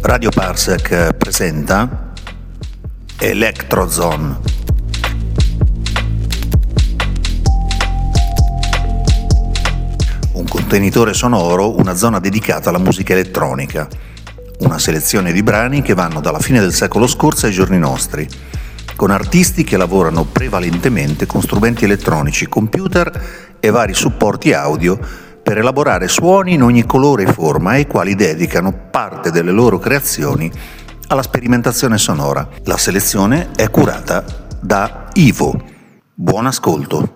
Radio Parsec presenta Electrozone. Un contenitore sonoro, una zona dedicata alla musica elettronica. Una selezione di brani che vanno dalla fine del secolo scorso ai giorni nostri, con artisti che lavorano prevalentemente con strumenti elettronici, computer e vari supporti audio per elaborare suoni in ogni colore e forma, ai quali dedicano parte delle loro creazioni alla sperimentazione sonora. La selezione è curata da Ivo. Buon ascolto.